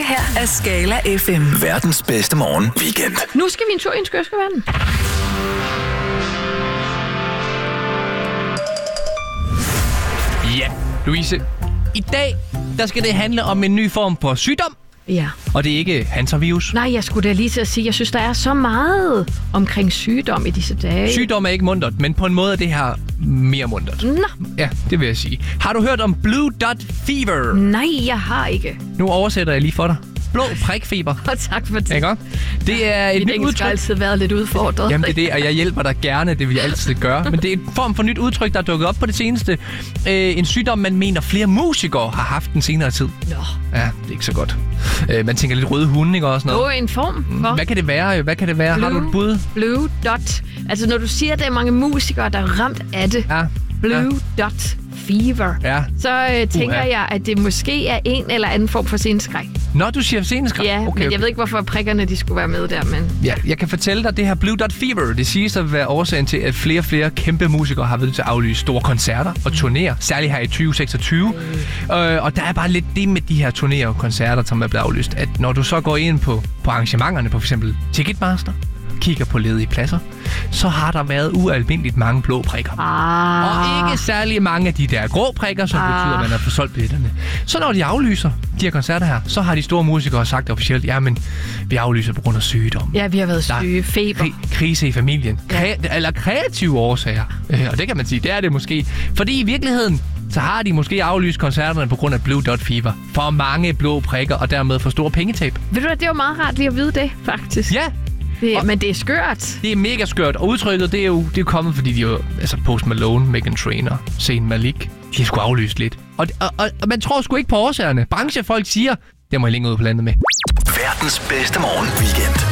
her er Skala FM. Verdens bedste morgen weekend. Nu skal vi en tur i en skørskeverden. Ja, Louise. I dag, der skal det handle om en ny form for sygdom. Ja. Og det er ikke hantavirus. Nej, jeg skulle da lige til at sige, jeg synes, der er så meget omkring sygdom i disse dage. Sygdom er ikke muntert, men på en måde er det her mere muntert. Nå. Ja, det vil jeg sige. Har du hørt om Blue Dot Fever? Nej, jeg har ikke. Nu oversætter jeg lige for dig. Blå prikfeber. Og tak for det. Ikke? Det er et Mit nyt engelsk har udtryk. altid været lidt udfordret. Jamen det er det, og jeg hjælper dig gerne, det vil jeg altid gøre. Men det er en form for nyt udtryk, der er dukket op på det seneste. En sygdom, man mener flere musikere har haft den senere tid. Nå. Ja, det er ikke så godt. Man tænker lidt røde hunde, ikke også noget? En form for Hvad kan det være? Blue, har du et bud? Blue Dot. Altså når du siger, at der er mange musikere, der er ramt af det. Ja. Blue Dot Fever. Ja. Så tænker jeg, at det måske er en eller anden form for sceneskræk. Nå, du siger sceneskræk? Ja, okay, men jeg ved ikke, hvorfor prikkerne de skulle være med der, men... Ja, jeg kan fortælle dig, at det her Blue Dot Fever, det siges at være årsagen til, at flere og flere kæmpe musikere har været til at aflyse store koncerter og turnéer, særligt her i 2026. Og der er bare lidt det med de her turnéer og koncerter, som er blevet aflyst, at når du så går ind på arrangementerne, på f.eks. Ticketmaster, kigger på ledige pladser, så har der været ualmindeligt mange blå prikker. Og ikke særlig mange af de der grå prikker, som betyder, at man har fået solgt billetterne. Så når de aflyser de her koncerter her, så har de store musikere sagt officielt, jamen, vi aflyser på grund af sygdom. Ja, vi har været syge, feber. Krise i familien. Eller kreative årsager. Og det kan man sige, det er det måske. Fordi i virkeligheden, så har de måske aflyst koncerterne på grund af Blue Dot Fever. For mange blå prikker, og dermed for store pengetab. Ved du hvad, det var meget rart lige at vide det, faktisk. Ja. Men det er skørt. Det er mega skørt, og udtrykket, det er jo kommet, fordi de jo, altså Post Malone, Meghan Trainor, Zayn Malik, de har sgu aflyst lidt. Og man tror sgu ikke på årsagerne. Branchefolk siger, det må I længere ud på landet med. Verdens bedste morgen weekend.